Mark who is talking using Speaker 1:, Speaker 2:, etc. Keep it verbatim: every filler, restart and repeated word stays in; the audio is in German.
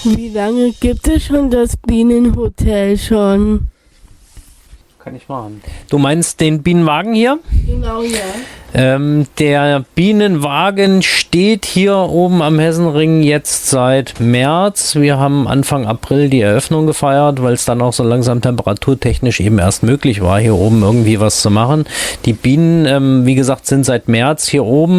Speaker 1: Wie lange gibt es schon das Bienenhotel schon?
Speaker 2: Kann ich machen. Du meinst den Bienenwagen hier?
Speaker 1: Genau, ja.
Speaker 2: Ähm, der Bienenwagen steht hier oben am Hessenring jetzt seit März. Wir haben Anfang April die Eröffnung gefeiert, weil es dann auch so langsam temperaturtechnisch eben erst möglich war, hier oben irgendwie was zu machen. Die Bienen, ähm, wie gesagt, sind seit März hier oben.